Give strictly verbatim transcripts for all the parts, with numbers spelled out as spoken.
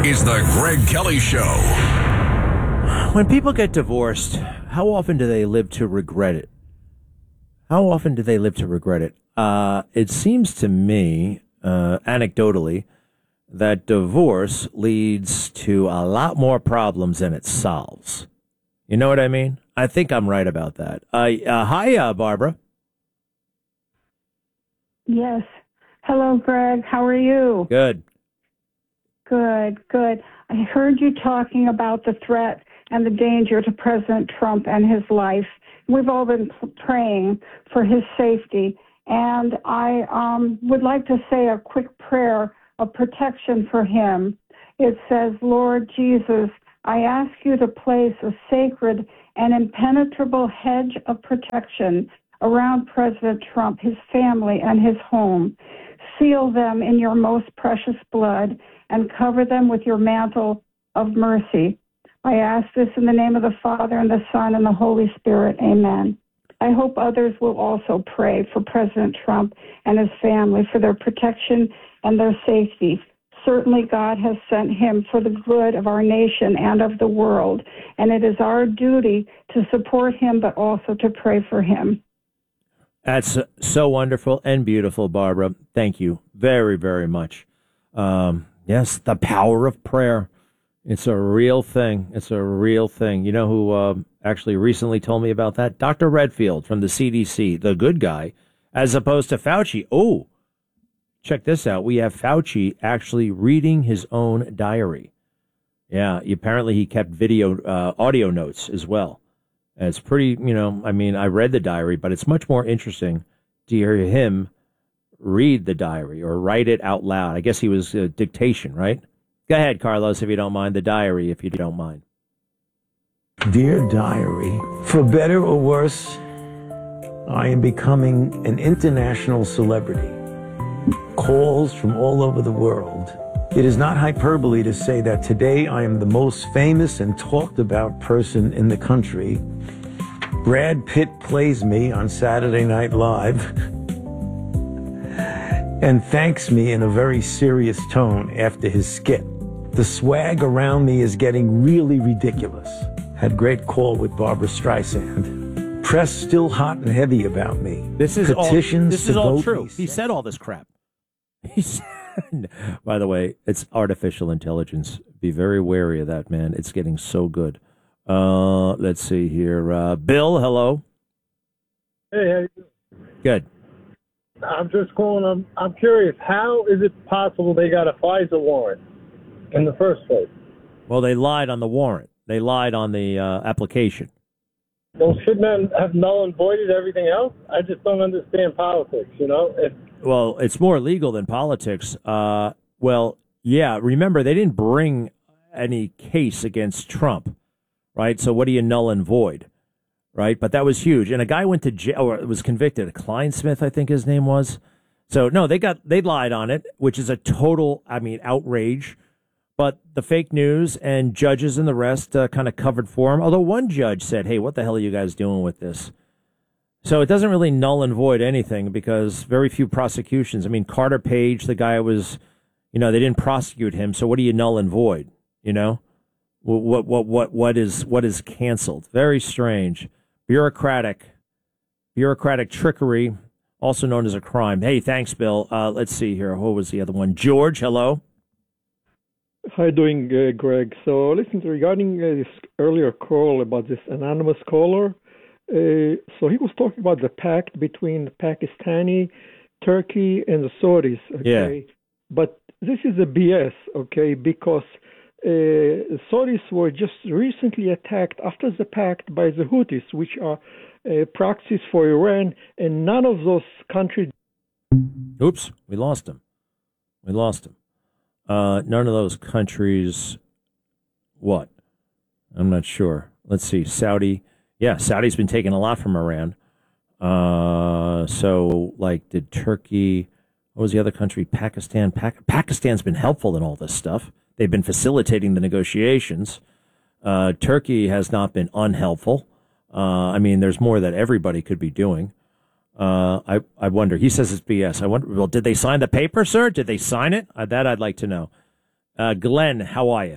is the Greg Kelly Show. When people get divorced, how often do they live to regret it? How often do they live to regret it? Uh, it seems to me, uh, anecdotally, that divorce leads to a lot more problems than it solves. You know what I mean? I think I'm right about that. Uh, uh, hi, uh, Barbara. Yes. Hello, Greg. How are you? Good. Good, good. I heard you talking about the threat and the danger to President Trump and his life. We've all been p- praying for his safety. And I um, would like to say a quick prayer of protection for him. It says, Lord Jesus, I ask you to place a sacred and impenetrable hedge of protection around President Trump, his family, and his home. Seal them in your most precious blood and cover them with your mantle of mercy. I ask this in the name of the Father, and the Son, and the Holy Spirit. Amen. I hope others will also pray for President Trump and his family for their protection and their safety. Certainly God has sent him for the good of our nation and of the world, and it is our duty to support him, but also to pray for him. That's so wonderful and beautiful, Barbara. Thank you very, very much. Um, yes, the power of prayer. It's a real thing. It's a real thing. You know who uh, actually recently told me about that? Doctor Redfield from the C D C, the good guy, as opposed to Fauci. Oh, check this out. We have Fauci actually reading his own diary. Yeah, apparently he kept video, uh, audio notes as well. And it's pretty, you know, I mean, I read the diary, but it's much more interesting to hear him read the diary or write it out loud. I guess he was uh, dictation, right? Go ahead, Carlos, if you don't mind. The diary, if you don't mind. Dear Diary, for better or worse, I am becoming an international celebrity. Calls from all over the world. It is not hyperbole to say that today I am the most famous and talked about person in the country. Brad Pitt plays me on Saturday Night Live and thanks me in a very serious tone after his skit. The swag around me is getting really ridiculous. Had great call with Barbara Streisand. Press still hot and heavy about me. This is Petitions all, this to is all vote true. me. He said all this crap. He said, by the way, it's artificial intelligence. Be very wary of that, man. It's getting so good. Uh, let's see here. Uh, Bill, hello. Hey, how you doing? Good. I'm just calling. I'm I'm curious. How is it possible they got a FISA warrant in the first place? Well, they lied on the warrant. They lied on the uh, application. Well, shouldn't that have null and voided everything else? I just don't understand politics. You know. If, Well, it's more legal than politics. Uh, well, yeah. Remember, they didn't bring any case against Trump, right? So what do you null and void, right? But that was huge. And a guy went to jail, or was convicted. Kleinsmith, I think his name was. So no, they got they lied on it, which is a total, I mean, outrage. But the fake news and judges and the rest uh, kind of covered for him. Although one judge said, "Hey, what the hell are you guys doing with this?" So it doesn't really null and void anything because very few prosecutions. I mean, Carter Page, the guy was, you know, they didn't prosecute him. So what do you null and void? You know, what what what what is what is canceled? Very strange, bureaucratic, bureaucratic trickery, also known as a crime. Hey, thanks, Bill. Uh, let's see here. What was the other one? George, hello. How you doing, uh, Greg? So, listen, regarding uh, this earlier call about this anonymous caller. Uh, so he was talking about the pact between the Pakistani, Turkey, and the Saudis. Okay, Yeah. But this is a B S. Okay, because uh, the Saudis were just recently attacked after the pact by the Houthis, which are uh, proxies for Iran, and none of those countries. Oops, we lost him. We lost him. Uh, none of those countries. What? I'm not sure. Let's see. Saudi. Yeah, Saudi's been taking a lot from Iran. Uh, so, like, did Turkey, what was the other country? Pakistan. Pac- Pakistan's been helpful in all this stuff. They've been facilitating the negotiations. Uh, Turkey has not been unhelpful. Uh, I mean, there's more that everybody could be doing. Uh, I, I wonder. He says it's B S. I wonder, well, did they sign the paper, sir? Did they sign it? Uh, that I'd like to know. Uh, Glenn, how are you?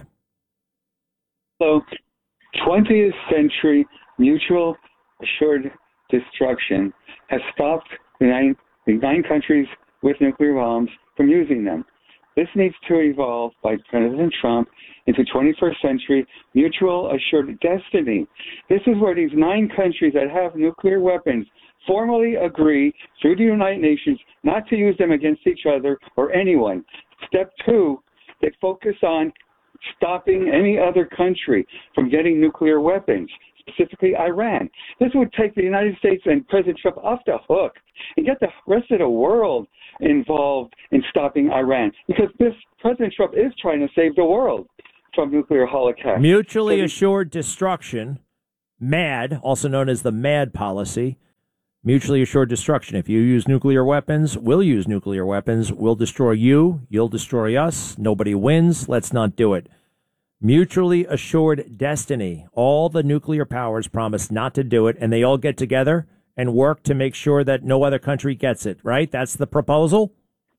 So, twentieth century mutual assured destruction has stopped the nine, the nine countries with nuclear bombs from using them. This needs to evolve by President Trump into twenty-first century mutual assured destiny. This is where these nine countries that have nuclear weapons formally agree through the United Nations not to use them against each other or anyone. Step two, they focus on stopping any other country from getting nuclear weapons, specifically Iran. This would take the United States and President Trump off the hook and get the rest of the world involved in stopping Iran, because this President Trump is trying to save the world from nuclear holocaust. Mutually so assured destruction, MAD, also known as the MAD policy, mutually assured destruction. If you use nuclear weapons, we'll use nuclear weapons. We'll destroy you. You'll destroy us. Nobody wins. Let's not do it. Mutually assured destiny. All the nuclear powers promise not to do it, and they all get together and work to make sure that no other country gets it, right? That's the proposal?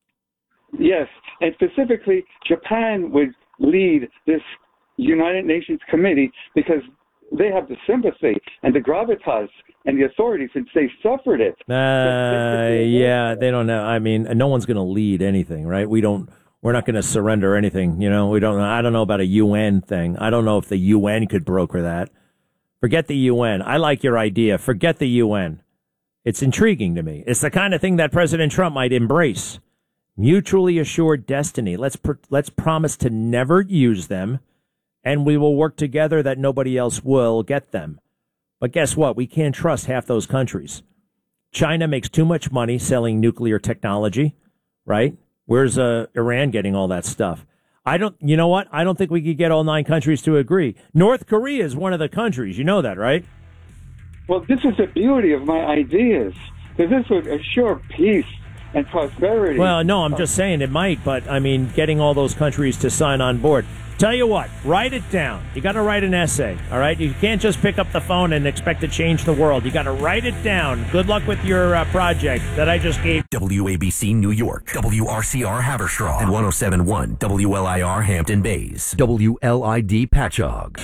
Yes, and specifically, Japan would lead this United Nations committee because they have the sympathy and the gravitas and the authority since they suffered it. Uh, yeah, they don't know. I mean, no one's going to lead anything, right? We don't. We're not going to surrender anything. You know, we don't. I don't know about a U N thing. I don't know if the U N could broker that. Forget the U N. I like your idea. Forget the U N. It's intriguing to me. It's the kind of thing that President Trump might embrace. Mutually assured destiny. Let's pr- let's promise to never use them, and we will work together that nobody else will get them. But guess what? We can't trust half those countries. China makes too much money selling nuclear technology, right? Where's uh, Iran getting all that stuff? I don't, you know what? I don't think we could get all nine countries to agree. North Korea is one of the countries. You know that, right? Well, this is the beauty of my ideas, because this would assure peace and prosperity. Well, no, I'm just saying it might, but I mean, getting all those countries to sign on board. Tell you what, write it down. You got to write an essay, all right? You can't just pick up the phone and expect to change the world. You got to write it down. Good luck with your uh, project that I just gave. W A B C New York, W R C R Haverstraw, and one oh seven point one W L I R Hampton Bays, W L I D Patchogue.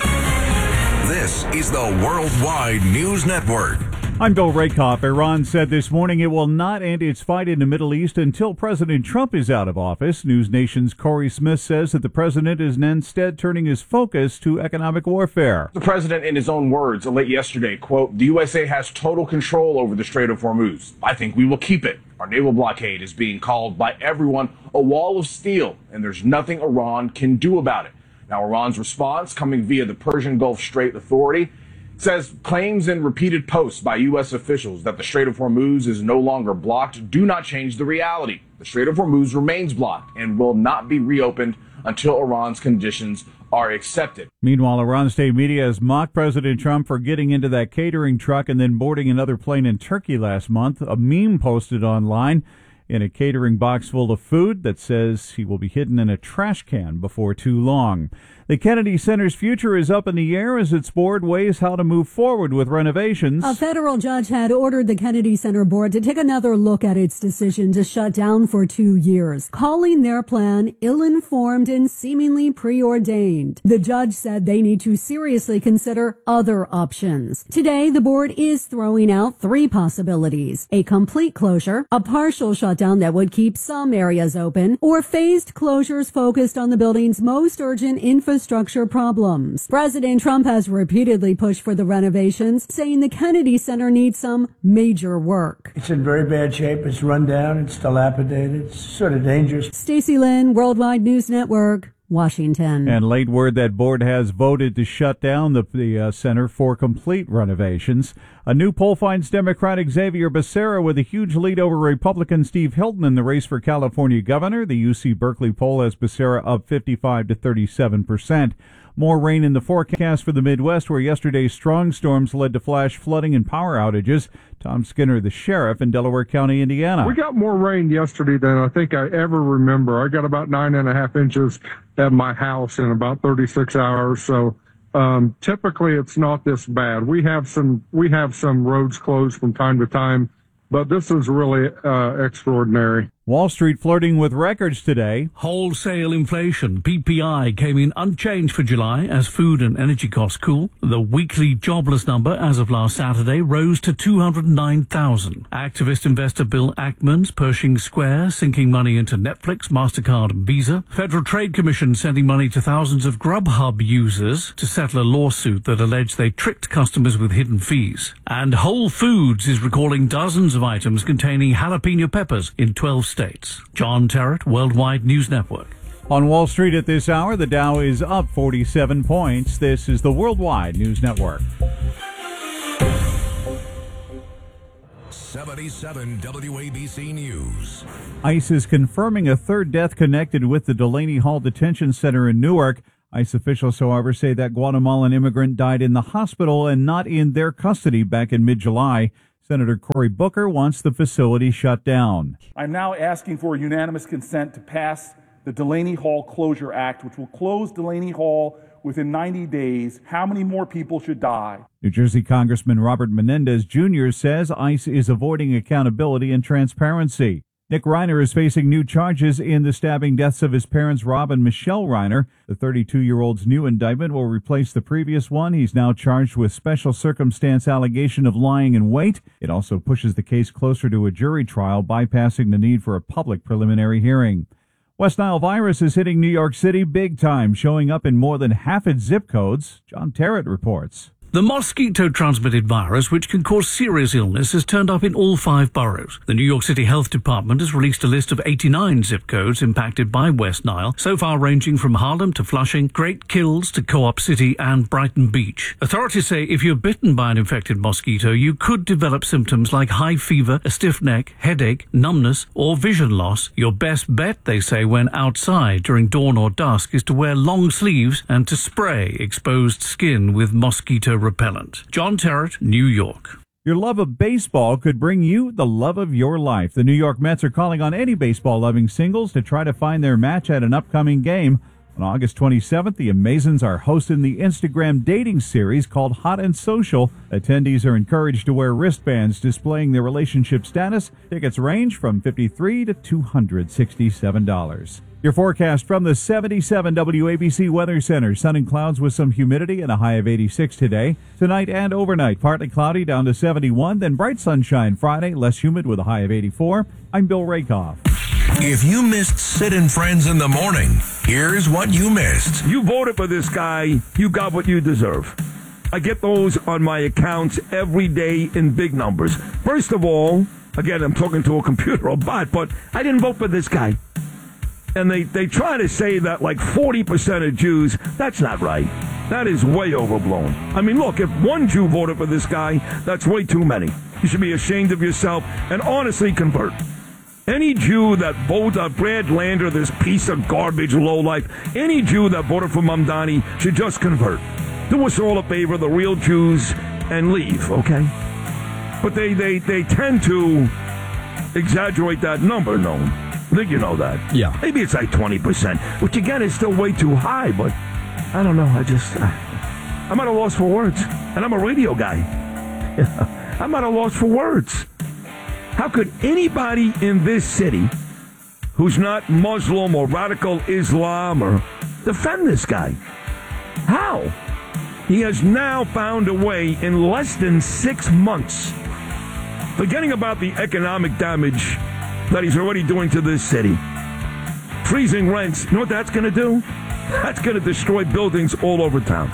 This is the Worldwide News Network. I'm Bill Rakoff. Iran said this morning it will not end its fight in the Middle East until President Trump is out of office. News Nation's Corey Smith says that the president is instead turning his focus to economic warfare. The president, in his own words, late yesterday, quote, "The U S A has total control over the Strait of Hormuz. I think we will keep it. Our naval blockade is being called by everyone a wall of steel, and there's nothing Iran can do about it." Now, Iran's response, coming via the Persian Gulf Strait Authority, says claims and repeated posts by U S officials that the Strait of Hormuz is no longer blocked do not change the reality. The Strait of Hormuz remains blocked and will not be reopened until Iran's conditions are accepted. Meanwhile, Iran state media has mocked President Trump for getting into that catering truck and then boarding another plane in Turkey last month. A meme posted online in a catering box full of food that says he will be hidden in a trash can before too long. The Kennedy Center's future is up in the air as its board weighs how to move forward with renovations. A federal judge had ordered the Kennedy Center board to take another look at its decision to shut down for two years, calling their plan ill-informed and seemingly preordained. The judge said they need to seriously consider other options. Today, the board is throwing out three possibilities: a complete closure, a partial shutdown that would keep some areas open, or phased closures focused on the building's most urgent infrastructure Infrastructure problems. President Trump has repeatedly pushed for the renovations, saying the Kennedy Center needs some major work. It's in very bad shape. It's run down. It's dilapidated. It's sort of dangerous. Stacey Lynn, Worldwide News Network, Washington. And late word that board has voted to shut down the, the uh, center for complete renovations. A new poll finds Democratic Xavier Becerra with a huge lead over Republican Steve Hilton in the race for California governor. The U C Berkeley poll has Becerra up fifty-five to thirty-seven percent. More rain in the forecast for the Midwest, where yesterday's strong storms led to flash flooding and power outages. Tom Skinner, the sheriff in Delaware County, Indiana. We got more rain yesterday than I think I ever remember. I got about nine and a half inches at my house in about thirty-six hours. So um, typically it's not this bad. We have some we have some roads closed from time to time, but this is really uh, extraordinary. Wall Street flirting with records today. Wholesale inflation, P P I, came in unchanged for July as food and energy costs cool. The weekly jobless number as of last Saturday rose to two hundred nine thousand. Activist investor Bill Ackman's Pershing Square sinking money into Netflix, MasterCard and Visa. Federal Trade Commission sending money to thousands of Grubhub users to settle a lawsuit that alleged they tricked customers with hidden fees. And Whole Foods is recalling dozens of items containing jalapeno peppers in twelve states. John Terrett, Worldwide News Network. On Wall Street at this hour, the Dow is up forty-seven points. This is the Worldwide News Network. seventy-seven W A B C News. ICE is confirming a third death connected with the Delaney Hall Detention Center in Newark. ICE officials, however, say that Guatemalan immigrant died in the hospital and not in their custody back in mid-July. Senator Cory Booker wants the facility shut down. I'm now asking for unanimous consent to pass the Delaney Hall Closure Act, which will close Delaney Hall within ninety days. How many more people should die? New Jersey Congressman Robert Menendez Junior says ICE is avoiding accountability and transparency. Nick Reiner is facing new charges in the stabbing deaths of his parents, Rob and Michelle Reiner. The thirty-two-year-old's new indictment will replace the previous one. He's now charged with special circumstance allegation of lying in wait. It also pushes the case closer to a jury trial, bypassing the need for a public preliminary hearing. West Nile virus is hitting New York City big time, showing up in more than half its zip codes. John Terrett reports. The mosquito-transmitted virus, which can cause serious illness, has turned up in all five boroughs. The New York City Health Department has released a list of eighty-nine zip codes impacted by West Nile, so far ranging from Harlem to Flushing, Great Kills to Co-op City and Brighton Beach. Authorities say if you're bitten by an infected mosquito, you could develop symptoms like high fever, a stiff neck, headache, numbness, or vision loss. Your best bet, they say, when outside during dawn or dusk is to wear long sleeves and to spray exposed skin with mosquito repellent. John Terrett, New York. Your love of baseball could bring you the love of your life. The New York Mets are calling on any baseball-loving singles to try to find their match at an upcoming game. On August twenty-seventh, the Amazons are hosting the Instagram dating series called Hot and Social. Attendees are encouraged to wear wristbands displaying their relationship status. Tickets range from fifty-three dollars to two hundred sixty-seven dollars. Your forecast from the seventy-seven W A B C Weather Center. Sun and clouds with some humidity and a high of eighty-six today. Tonight and overnight, partly cloudy down to seventy-one. Then bright sunshine Friday, less humid with a high of eighty-four. I'm Bill Rakoff. If you missed Sid and Friends in the morning, here's what you missed. You voted for this guy. You got what you deserve. I get those on my accounts every day in big numbers. First of all, again, I'm talking to a computer or bot, but I didn't vote for this guy. And they, they try to say that like forty percent of Jews, that's not right. That is way overblown. I mean, look, if one Jew voted for this guy, that's way too many. You should be ashamed of yourself and honestly convert. Any Jew that voted for Brad Lander, this piece of garbage lowlife, any Jew that voted for Mamdani should just convert. Do us all a favor, the real Jews, and leave, okay? But they, they, they tend to exaggerate that number, no? I think you know that. Yeah. Maybe it's like twenty percent, which again is still way too high, but I don't know. I just, I, I'm at a loss for words. And I'm a radio guy. I'm at a loss for words. How could anybody in this city who's not Muslim or radical Islam or defend this guy? How? He has now found a way in less than six months, forgetting about the economic damage that he's already doing to this city. Freezing rents. You know what that's going to do? That's going to destroy buildings all over town.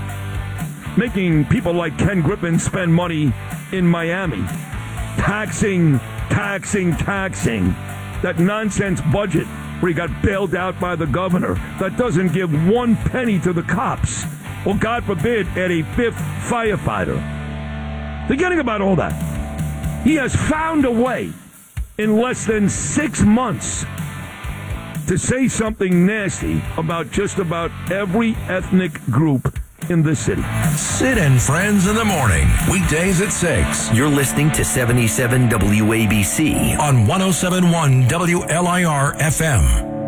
Making people like Ken Griffin spend money in Miami. Taxing, taxing, taxing. That nonsense budget where he got bailed out by the governor that doesn't give one penny to the cops. Or, God forbid, add a fifth firefighter. Forgetting about all that. He has found a way in less than six months to say something nasty about just about every ethnic group in this city. Sid and Friends in the morning, weekdays at six. You're listening to seventy-seven W A B C on one oh seven point one W L I R F M.